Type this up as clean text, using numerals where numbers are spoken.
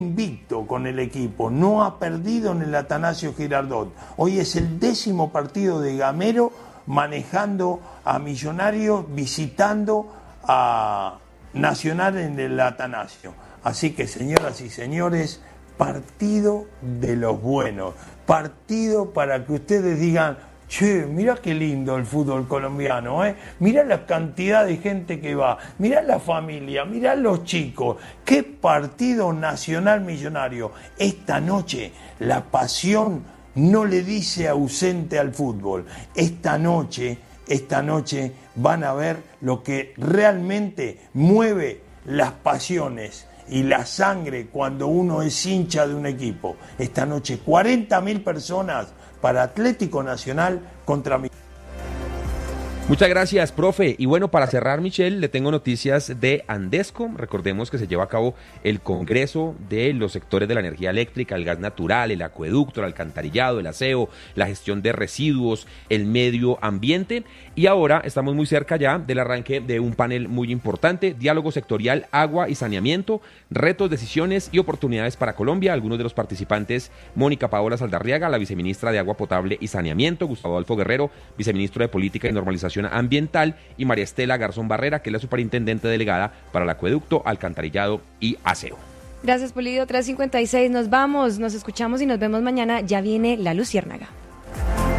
invicto con el equipo, no ha perdido en el Atanasio Girardot. Hoy es el 10º partido de Gamero manejando a Millonarios, visitando a Nacional en el Atanasio. Así que, señoras y señores, partido de los buenos, partido para que ustedes digan: che, mirá qué lindo el fútbol colombiano, mirá la cantidad de gente que va, mirá la familia, mirá los chicos, qué partido Nacional Millonario. Esta noche la pasión no le dice ausente al fútbol. Esta noche van a ver lo que realmente mueve las pasiones y la sangre cuando uno es hincha de un equipo. Esta noche 40.000 personas para Atlético Nacional contra mi... Muchas gracias, profe. Y bueno, para cerrar, Michelle, le tengo noticias de Andesco. Recordemos que se lleva a cabo el Congreso de los sectores de la energía eléctrica, el gas natural, el acueducto, el alcantarillado, el aseo, la gestión de residuos, el medio ambiente. Y ahora estamos muy cerca ya del arranque de un panel muy importante: diálogo sectorial, agua y saneamiento, retos, decisiones y oportunidades para Colombia. Algunos de los participantes: Mónica Paola Saldarriaga, la viceministra de Agua Potable y Saneamiento; Gustavo Adolfo Guerrero, viceministro de Política y Normalización Ambiental; y María Estela Garzón Barrera, que es la superintendente delegada para el acueducto, alcantarillado y aseo. Gracias, Polibio. 3:56, nos vamos, nos escuchamos y nos vemos mañana. Ya viene La Luciérnaga.